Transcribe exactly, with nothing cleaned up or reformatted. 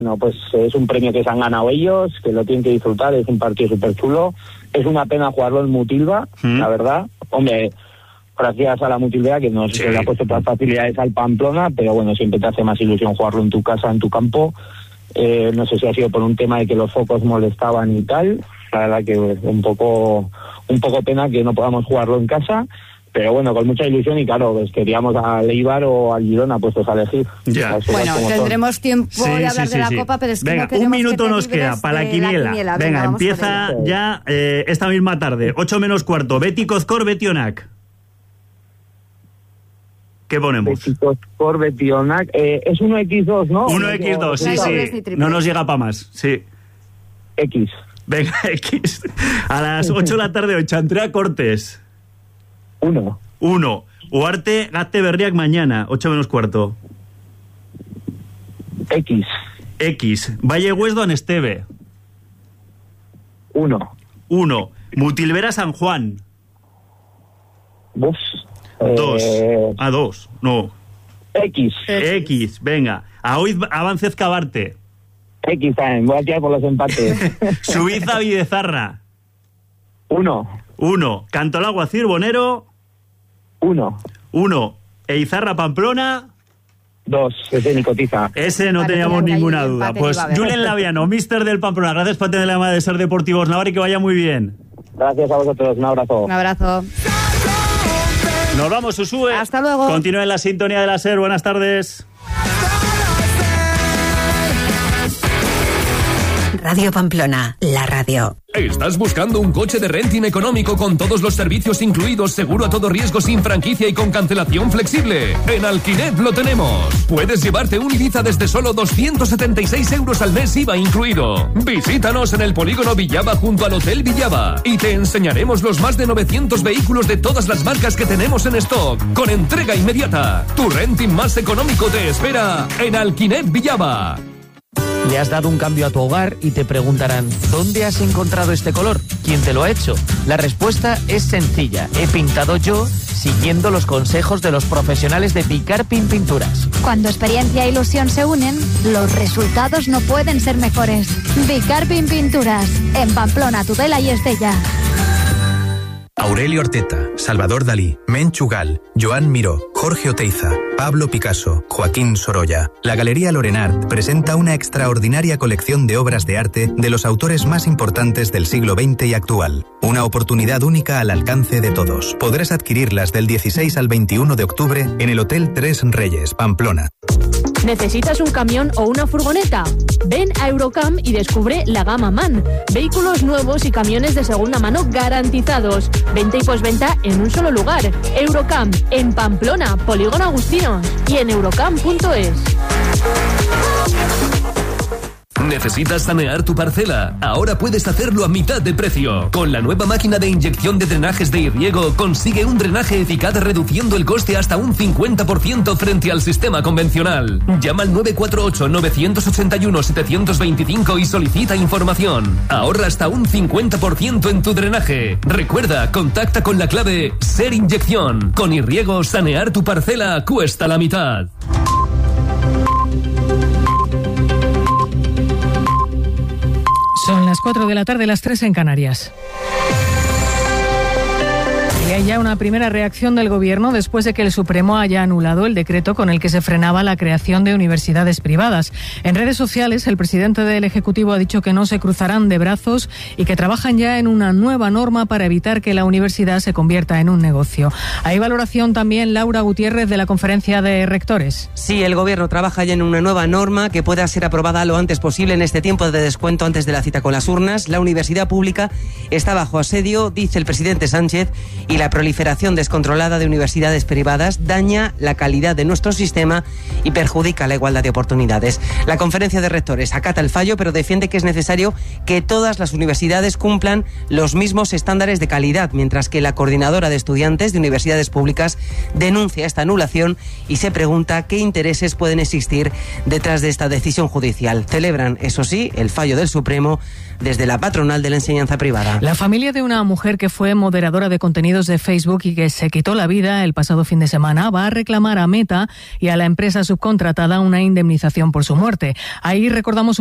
No, pues es un premio que se han ganado ellos, que lo tienen que disfrutar, es un partido súper chulo. Es una pena jugarlo en Mutilva, ¿Mm? la verdad. Hombre, gracias a la Mutilva que nos sí. le ha puesto todas las facilidades al Pamplona, pero bueno, siempre te hace más ilusión jugarlo en tu casa, en tu campo. Eh, no sé si ha sido por un tema de que los focos molestaban y tal. La verdad que un poco, un poco pena que no podamos jugarlo en casa. Pero bueno, con mucha ilusión y claro, pues queríamos a Eibar o al Girona puestos a elegir. Ya. Bueno, tendremos son. tiempo sí, de hablar sí, de la sí. Copa, pero es que Venga, no queremos un minuto que nos queda para la quiniela. La quiniela. Venga, Venga, empieza ya eh, esta misma tarde, ocho menos cuarto. Betis Cozcor, Betionac. ¿Qué ponemos? Betis Cozcor, Betionac. Eh, es uno equis dos, ¿no? uno equis dos, sí, sí. No nos llega para más, sí. X. Venga, X. A las ocho de la tarde, hoy, Chantrea Cortes. Uno. Uno. Uarte Gazte Berriak mañana, ocho menos cuarto. X. X. Valle Huesdo Anesteve. Uno. Uno. Mutilvera San Juan. Dos. Dos. Eh... A dos. No. X. X. Venga. Aoiz Avancez Cabarte. X también. Voy a tirar por los empates. Suiza Videzarra. Uno. Uno. Cantolagua Cirbonero. Uno. Uno. Eizarra Pamplona. Dos. Ese ni cotiza. Ese no vale, teníamos ninguna duda. empate, Pues Julen Laviano, mister del Pamplona. Gracias por tener la llamada de Ser Deportivos Navarra y que vaya muy bien. Gracias a vosotros. Un abrazo. Un abrazo. Nos vamos, Usue. Hasta luego. Continúa en la sintonía de la Ser. Buenas tardes. Radio Pamplona, la radio. ¿Estás buscando un coche de renting económico con todos los servicios incluidos, seguro a todo riesgo, sin franquicia y con cancelación flexible? En Alquinet lo tenemos. Puedes llevarte un Ibiza desde solo doscientos setenta y seis euros al mes I V A incluido. Visítanos en el polígono Villaba junto al Hotel Villaba y te enseñaremos los más de novecientos vehículos de todas las marcas que tenemos en stock, con entrega inmediata. Tu renting más económico te espera en Alquinet Villaba. Le has dado un cambio a tu hogar y te preguntarán, ¿dónde has encontrado este color? ¿Quién te lo ha hecho? La respuesta es sencilla. He pintado yo siguiendo los consejos de los profesionales de Bicarpin Pinturas. Cuando experiencia e ilusión se unen, los resultados no pueden ser mejores. Bicarpin Pinturas, en Pamplona, Tudela y Estella. Aurelio Arteta, Salvador Dalí, Menchu Gal, Joan Miró, Jorge Oteiza, Pablo Picasso, Joaquín Sorolla. La Galería Lorenart presenta una extraordinaria colección de obras de arte de los autores más importantes del siglo veinte y actual. Una oportunidad única al alcance de todos. Podrás adquirirlas del dieciséis al veintiuno de octubre en el Hotel Tres Reyes, Pamplona. ¿Necesitas un camión o una furgoneta? Ven a Eurocam y descubre la gama MAN. Vehículos nuevos y camiones de segunda mano garantizados. Venta y postventa en un solo lugar. Eurocam, en Pamplona, Polígono Agustinos y en eurocam punto es. ¿Necesitas sanear tu parcela? Ahora puedes hacerlo a mitad de precio. Con la nueva máquina de inyección de drenajes de Irriego consigue un drenaje eficaz reduciendo el coste hasta un cincuenta por ciento frente al sistema convencional. Llama al nueve cuatro ocho, nueve ocho uno, siete dos cinco y solicita información. Ahorra hasta un cincuenta por ciento en tu drenaje. Recuerda, contacta con la clave SER Inyección. Con Irriego, sanear tu parcela cuesta la mitad. Son las cuatro de la tarde, las tres en Canarias. Y hay ya una primera reacción del Gobierno después de que el Supremo haya anulado el decreto con el que se frenaba la creación de universidades privadas. En redes sociales, el presidente del Ejecutivo ha dicho que no se cruzarán de brazos y que trabajan ya en una nueva norma para evitar que la universidad se convierta en un negocio. Hay valoración también, Laura Gutiérrez, de la Conferencia de Rectores. Sí, el Gobierno trabaja ya en una nueva norma que pueda ser aprobada lo antes posible en este tiempo de descuento antes de la cita con las urnas. La universidad pública está bajo asedio, dice el presidente Sánchez, y la proliferación descontrolada de universidades privadas daña la calidad de nuestro sistema y perjudica la igualdad de oportunidades. La Conferencia de Rectores acata el fallo, pero defiende que es necesario que todas las universidades cumplan los mismos estándares de calidad, mientras que la Coordinadora de Estudiantes de Universidades Públicas denuncia esta anulación y se pregunta qué intereses pueden existir detrás de esta decisión judicial. Celebran, eso sí, el fallo del Supremo desde la patronal de la enseñanza privada. La familia de una mujer que fue moderadora de contenidos de de Facebook y que se quitó la vida el pasado fin de semana, va a reclamar a Meta y a la empresa subcontratada una indemnización por su muerte. Ahí recordamos